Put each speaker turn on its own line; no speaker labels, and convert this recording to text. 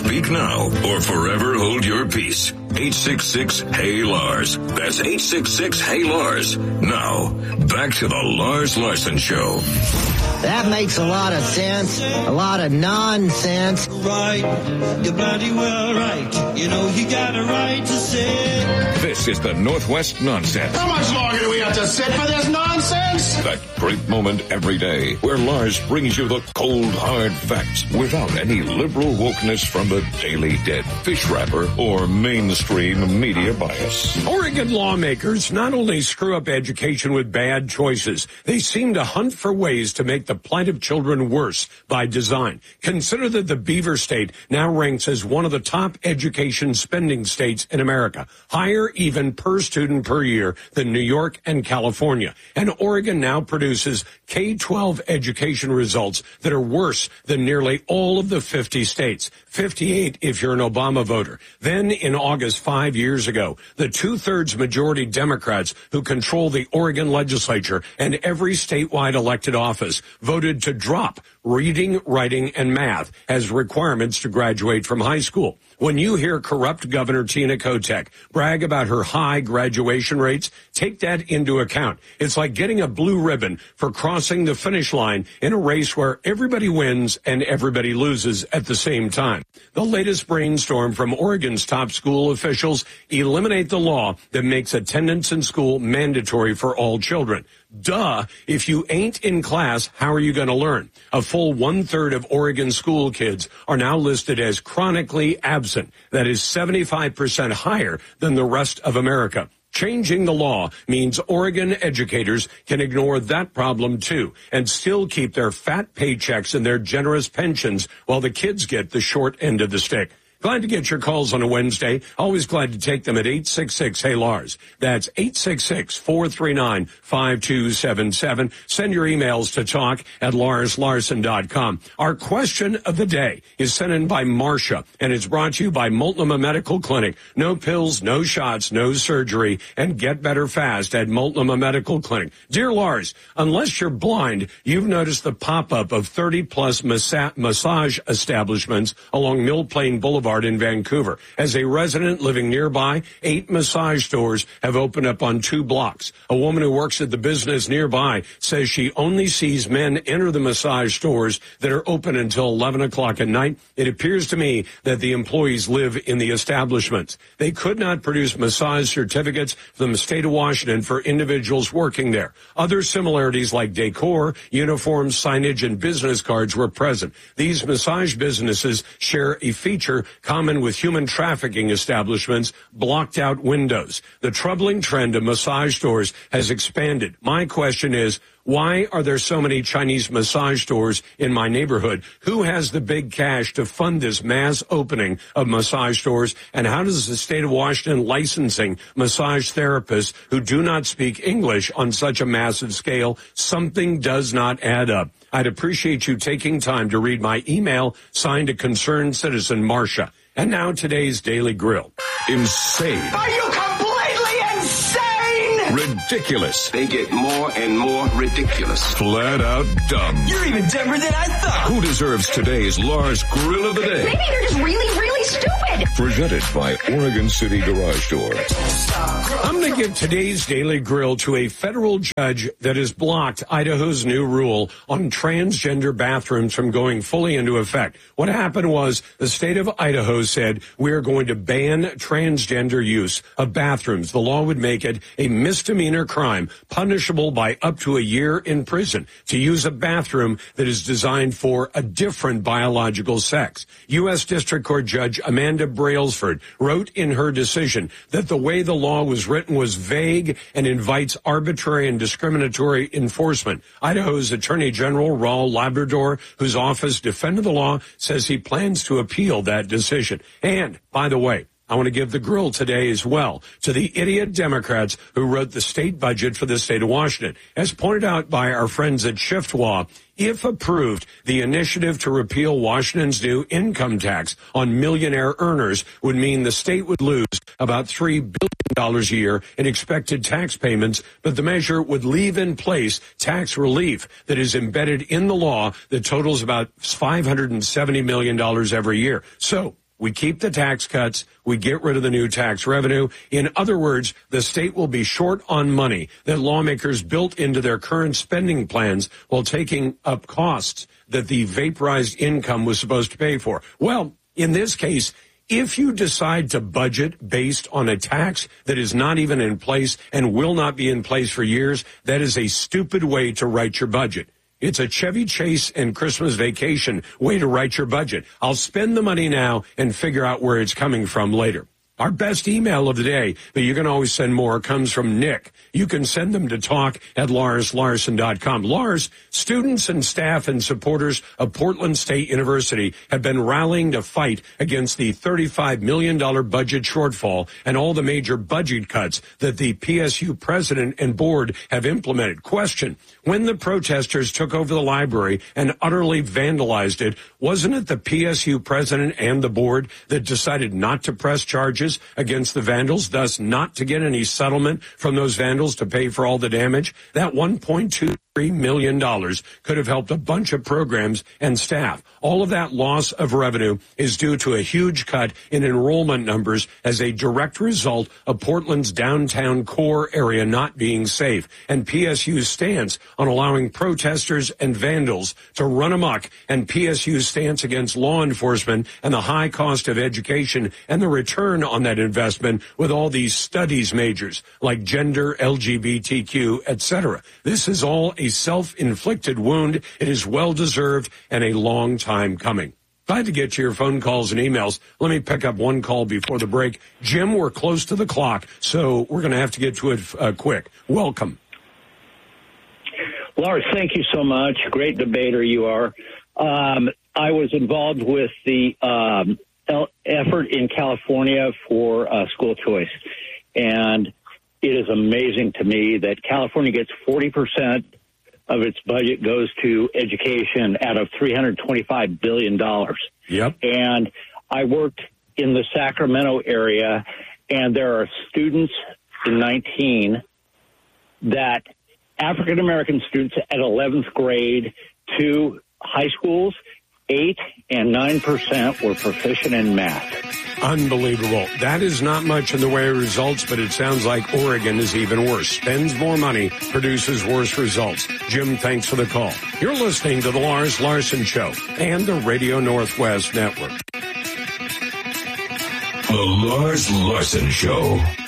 Speak now or forever hold your peace. 866-HEY-LARS. That's 866-HEY-LARS. Now, back to the Lars Larson Show.
That makes a lot of sense. A lot of nonsense.
Right, you're bloody well right. You know you got a right to say.
This is the Northwest Nonsense.
How much longer do we have to sit for this nonsense?
That great moment every day where Lars brings you the cold, hard facts without any liberal wokeness from the Daily Dead, fish wrapper, or mainstream media bias.
Oregon lawmakers not only screw up education with bad choices, they seem to hunt for ways to make the plight of children worse by design. Consider that the Beaver State now ranks as one of the top education spending states in America, higher even per student per year than New York and California. And Oregon now produces K-12 education results that are worse than nearly all of the 50 states, 58 if you're an Obama voter. Then in August 5 years ago, the two-thirds majority Democrats who control the Oregon legislature and every statewide elected office voted to drop reading, writing, and math as requirements to graduate from high school. When you hear corrupt Governor Tina Kotek brag about her high graduation rates, take that into account. It's like getting a blue ribbon for crossing the finish line in a race where everybody wins and everybody loses at the same time. The latest brainstorm from Oregon's top school officials: eliminate the law that makes attendance in school mandatory for all children. Duh. If you ain't in class, how are you going to learn? A full one-third of Oregon school kids are now listed as chronically absent. That is 75% higher than the rest of America. Changing the law means Oregon educators can ignore that problem too and still keep their fat paychecks and their generous pensions while the kids get the short end of the stick. Glad to get your calls on a Wednesday. Always glad to take them at 866-HEY-LARS. That's 866-439-5277. Send your emails to talk@LarsLarson.com. Our question of the day is sent in by Marcia, and it's brought to you by Multnomah Medical Clinic. No pills, no shots, no surgery, and get better fast at Multnomah Medical Clinic. Dear Lars, unless you're blind, you've noticed the pop-up of 30-plus massage establishments along Mill Plain Boulevard in Vancouver. As a resident living nearby, 8 massage stores have opened up on 2 blocks. A woman who works at the business nearby says she only sees men enter the massage stores that are open until 11 o'clock at night. It appears to me that the employees live in the establishments. They could not produce massage certificates from the state of Washington for individuals working there. Other similarities like decor, uniforms, signage, and business cards were present. These massage businesses share a feature common with human trafficking establishments: blocked out windows. The troubling trend of massage stores has expanded. My question is, why are there so many Chinese massage stores in my neighborhood? Who has the big cash to fund this mass opening of massage stores? And how does the state of Washington licensing massage therapists who do not speak English on such a massive scale? Something does not add up. I'd appreciate you taking time to read my email signed a concerned citizen, Marcia. And now today's Daily Grill.
Insane.
Are you completely insane?
Ridiculous.
They get more and more ridiculous.
Flat out dumb.
You're even dumber than I thought.
Who deserves today's Lars Grill of the Day?
Maybe they're just really, really stupid.
Presented by Oregon City Garage Door.
I'm going to give today's Daily Grill to a federal judge that has blocked Idaho's new rule on transgender bathrooms from going fully into effect. What happened was the state of Idaho said, we are going to ban transgender use of bathrooms. The law would make it a misdemeanor crime, punishable by up to a year in prison, to use a bathroom that is designed for a different biological sex. U.S. District Court Judge Amanda Brailsford wrote in her decision that the way the law was written was vague and invites arbitrary and discriminatory enforcement. Idaho's Attorney General Raul Labrador, whose office defended the law, says he plans to appeal that decision. And, by the way, I want to give the grill today as well to the idiot Democrats who wrote the state budget for the state of Washington. As pointed out by our friends at Shiftwa, if approved, the initiative to repeal Washington's new income tax on millionaire earners would mean the state would lose about $3 billion a year in expected tax payments, but the measure would leave in place tax relief that is embedded in the law that totals about $570 million every year. So, We keep the tax cuts. We get rid of the new tax revenue. In other words, the state will be short on money that lawmakers built into their current spending plans while taking up costs that the vaporized income was supposed to pay for. Well, in this case, if you decide to budget based on a tax that is not even in place and will not be in place for years, that is a stupid way to write your budget. It's a Chevy Chase and Christmas Vacation way to write your budget. I'll spend the money now and figure out where it's coming from later. Our best email of the day, but you can always send more, comes from Nick. You can send them to talk@LarsLarson.com. Lars, students and staff and supporters of Portland State University have been rallying to fight against the $35 million budget shortfall and all the major budget cuts that the PSU president and board have implemented. Question, when the protesters took over the library and utterly vandalized it, wasn't it the PSU president and the board that decided not to press charges against the vandals, thus not to get any settlement from those vandals to pay for all the damage? That $1.23 million could have helped a bunch of programs and staff. All of that loss of revenue is due to a huge cut in enrollment numbers as a direct result of Portland's downtown core area not being safe, and PSU's stance on allowing protesters and vandals to run amok, and PSU's stance against law enforcement and the high cost of education and the return on that investment with all these studies majors like gender, LGBTQ, etc. This is all a self-inflicted wound. It is well-deserved and a long time coming. Glad to get to your phone calls and emails. Let me pick up one call before the break. Jim, we're close to the clock, so we're going to have to get to it quick. Welcome.
Lars, thank you so much. Great debater you are. I was involved with the effort in California for school choice, and it is amazing to me that California gets 40% of its budget goes to education out of $325 billion.
Yep.
And I worked in the Sacramento area, and there are students in 19 that African-American students at 11th grade to high schools, 8 and 9% were proficient in math.
Unbelievable. That is not much in the way of results, but it sounds like Oregon is even worse. Spends more money, produces worse results. Jim, thanks for the call. You're listening to The Lars Larson Show and the Radio Northwest Network.
The Lars Larson Show.